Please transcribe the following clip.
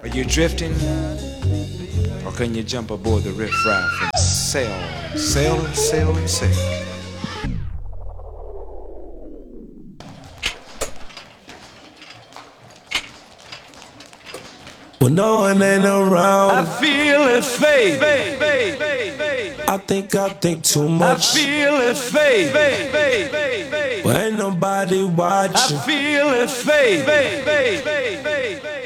Are you drifting? Or can you jump aboard the riffraff and sail, sail and sail and sail? When no one ain't around, I feel it fade. I think too much. I feel it fade. But ain't nobody watching. I feel it fade.